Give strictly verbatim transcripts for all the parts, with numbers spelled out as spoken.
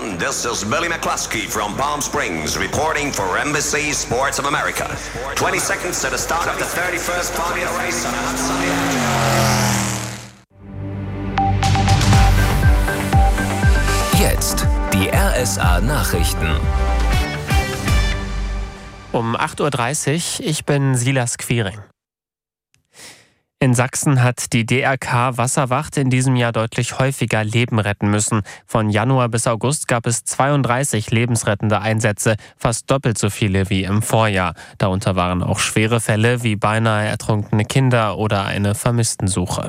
everyone. This is Billy McCluskey from Palm Springs reporting for Embassy Sports of America. twenty seconds to the start of the thirty-first Formula Race on a hot sunny afternoon. Jetzt die R S A-Nachrichten. Um acht Uhr dreißig, ich bin Silas Quiring. In Sachsen hat die D R K Wasserwacht in diesem Jahr deutlich häufiger Leben retten müssen. Von Januar bis August gab es zweiunddreißig lebensrettende Einsätze, fast doppelt so viele wie im Vorjahr. Darunter waren auch schwere Fälle wie beinahe ertrunkene Kinder oder eine Vermisstensuche.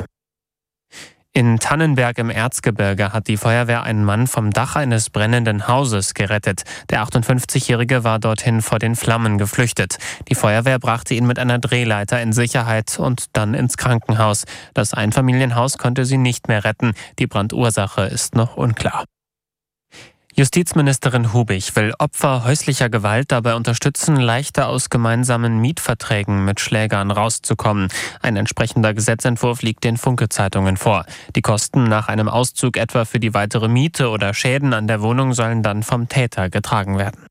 In Tannenberg im Erzgebirge hat die Feuerwehr einen Mann vom Dach eines brennenden Hauses gerettet. Der achtundfünfzigjährige war dorthin vor den Flammen geflüchtet. Die Feuerwehr brachte ihn mit einer Drehleiter in Sicherheit und dann ins Krankenhaus. Das Einfamilienhaus konnte sie nicht mehr retten. Die Brandursache ist noch unklar. Justizministerin Hubig will Opfer häuslicher Gewalt dabei unterstützen, leichter aus gemeinsamen Mietverträgen mit Schlägern rauszukommen. Ein entsprechender Gesetzentwurf liegt den Funke-Zeitungen vor. Die Kosten nach einem Auszug etwa für die weitere Miete oder Schäden an der Wohnung sollen dann vom Täter getragen werden.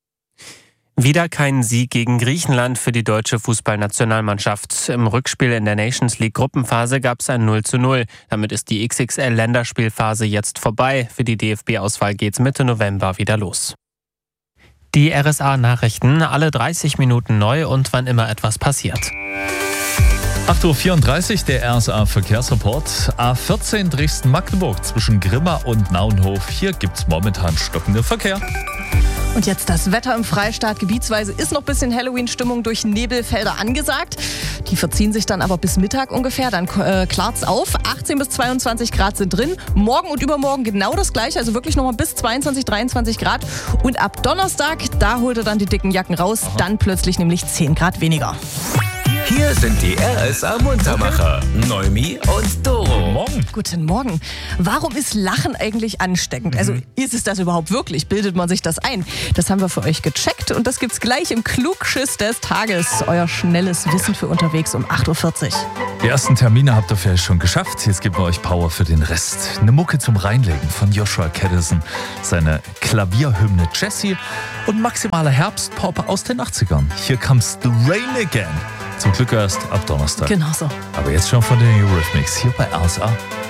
Wieder kein Sieg gegen Griechenland für die deutsche Fußballnationalmannschaft. Im Rückspiel in der Nations League Gruppenphase gab es ein null zu null. Damit ist die X X L-Länderspielphase jetzt vorbei. Für die D F B-Auswahl geht's Mitte November wieder los. Die R S A-Nachrichten, alle dreißig Minuten neu und wann immer etwas passiert. acht Uhr vierunddreißig, der R S A-Verkehrsreport. A vierzehn Dresden-Magdeburg zwischen Grimma und Naunhof. Hier gibt's momentan stockenden Verkehr. Und jetzt das Wetter im Freistaat. Gebietsweise ist noch ein bisschen Halloween-Stimmung durch Nebelfelder angesagt. Die verziehen sich dann aber bis Mittag ungefähr. Dann äh, klart's auf. achtzehn bis zweiundzwanzig Grad sind drin. Morgen und übermorgen genau das Gleiche. Also wirklich nochmal bis zweiundzwanzig, dreiundzwanzig Grad. Und ab Donnerstag, da holt er dann die dicken Jacken raus. Aha. Dann plötzlich nämlich zehn Grad weniger. Hier sind die R S A-Muntermacher, Noemi und Doro. Morgen. Guten Morgen. Warum ist Lachen eigentlich ansteckend? Also ist es das überhaupt wirklich? Bildet man sich das ein? Das haben wir für euch gecheckt und das gibt's gleich im Klugschiss des Tages. Euer schnelles Wissen für unterwegs um acht Uhr vierzig. Die ersten Termine habt ihr vielleicht schon geschafft. Jetzt geben wir euch Power für den Rest. Eine Mucke zum Reinlegen von Joshua Caddison, seine Klavierhymne Jessie und maximaler Herbstpop aus den achtzigern. Hier comes the rain again. Zum Glück erst ab Donnerstag. Genau so. Aber jetzt schon von den Eurythmics hier bei R S A.